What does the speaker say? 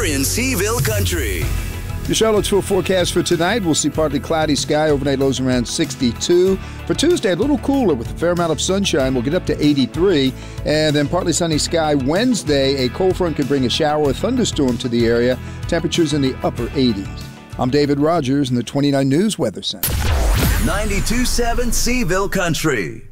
weather in Seville Country. Your Charlottesville forecast for tonight, we'll see partly cloudy sky, overnight lows around 62. For Tuesday, a little cooler with a fair amount of sunshine. We'll get up to 83. And then partly sunny sky Wednesday. A cold front could bring a shower or thunderstorm to the area. Temperatures in the upper 80s. I'm David Rogers in the 29 News Weather Center. 92.7 Seville Country.